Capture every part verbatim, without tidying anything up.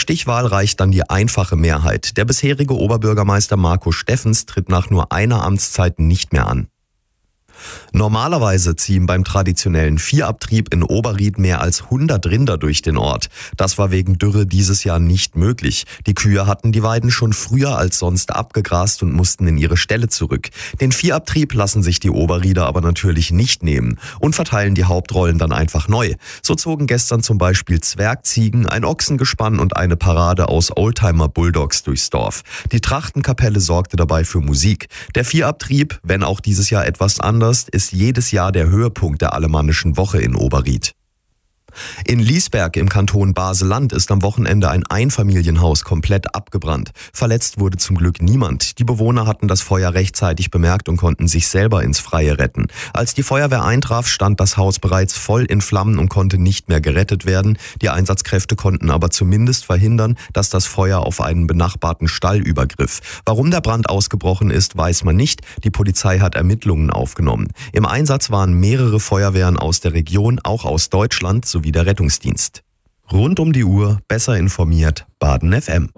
Stichwahl reicht dann die einfache Mehrheit. Der bisherige Oberbürgermeister Marco Steffens tritt nach nur einer Amtszeit nicht mehr an. Normalerweise ziehen beim traditionellen Viehabtrieb in Oberried mehr als hundert Rinder durch den Ort. Das war wegen Dürre dieses Jahr nicht möglich. Die Kühe hatten die Weiden schon früher als sonst abgegrast und mussten in ihre Ställe zurück. Den Viehabtrieb lassen sich die Oberrieder aber natürlich nicht nehmen und verteilen die Hauptrollen dann einfach neu. So zogen gestern zum Beispiel Zwergziegen, ein Ochsengespann und eine Parade aus Oldtimer-Bulldogs durchs Dorf. Die Trachtenkapelle sorgte dabei für Musik. Der Viehabtrieb, wenn auch dieses Jahr etwas anders, ist jedes Jahr der Höhepunkt der Alemannischen Woche in Oberried. In Liesberg im Kanton Basel-Land ist am Wochenende ein Einfamilienhaus komplett abgebrannt. Verletzt wurde zum Glück niemand. Die Bewohner hatten das Feuer rechtzeitig bemerkt und konnten sich selber ins Freie retten. Als die Feuerwehr eintraf, stand das Haus bereits voll in Flammen und konnte nicht mehr gerettet werden. Die Einsatzkräfte konnten aber zumindest verhindern, dass das Feuer auf einen benachbarten Stall übergriff. Warum der Brand ausgebrochen ist, weiß man nicht. Die Polizei hat Ermittlungen aufgenommen. Im Einsatz waren mehrere Feuerwehren aus der Region, auch aus Deutschland, sowie der Rettungsdienst. Rund um die Uhr, besser informiert, Baden F M.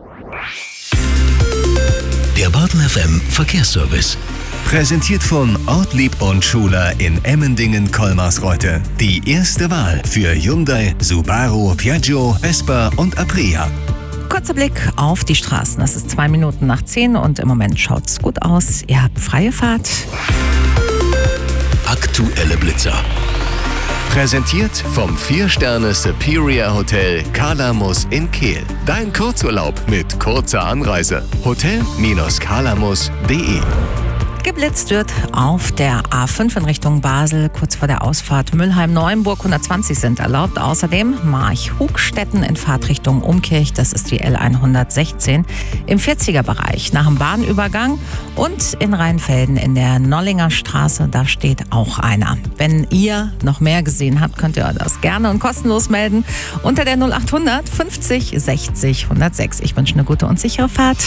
Der Baden F M Verkehrsservice. Präsentiert von Ortlieb und Schuler in Emmendingen-Kolmarsreuth. Die erste Wahl für Hyundai, Subaru, Piaggio, Vespa und Aprilia. Kurzer Blick auf die Straßen. Es ist zwei Minuten nach zehn und im Moment schaut's gut aus. Ihr habt freie Fahrt. Aktuelle Blitzer. Präsentiert vom vier Sterne Superior Hotel Kalamus in Kehl. Dein Kurzurlaub mit kurzer Anreise. hotel Bindestrich kalamus punkt de. Geblitzt wird auf der A fünf in Richtung Basel, kurz vor der Ausfahrt Mülheim-Neuenburg. hundertzwanzig sind erlaubt. Außerdem March-Hugstetten in Fahrtrichtung Umkirch, das ist die L hundertsechzehn, im vierziger-Bereich nach dem Bahnübergang. Und in Rheinfelden in der Nollinger Straße, da steht auch einer. Wenn ihr noch mehr gesehen habt, könnt ihr das gerne und kostenlos melden unter der null achthundert fünfzig sechzig hundertsechs. Ich wünsche eine gute und sichere Fahrt.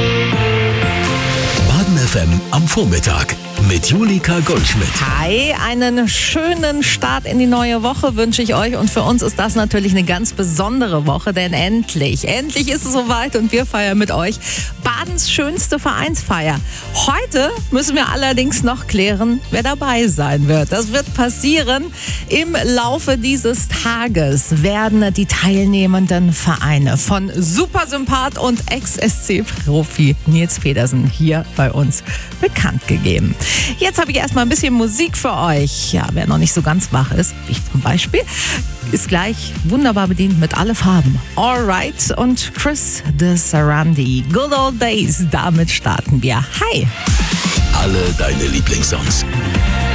Baden F M am Vormittag mit Julika Goldschmidt. Hi, einen schönen Start in die neue Woche wünsche ich euch. Und für uns ist das natürlich eine ganz besondere Woche, denn endlich, endlich ist es soweit und wir feiern mit euch Badens schönste Vereinsfeier. Heute müssen wir allerdings noch klären, wer dabei sein wird. Das wird passieren. Im Laufe dieses Tages werden die teilnehmenden Vereine von Supersympath und Ex-S C-Profi Nils Pedersen hier bei uns bekannt gegeben. Jetzt habe ich erstmal ein bisschen Musik für euch. Ja, wer noch nicht so ganz wach ist, ich zum Beispiel, ist gleich wunderbar bedient mit alle Farben. Alright und Chris de Sarandi. Good Old Days. Damit starten wir. Hi! Alle deine Lieblingssongs.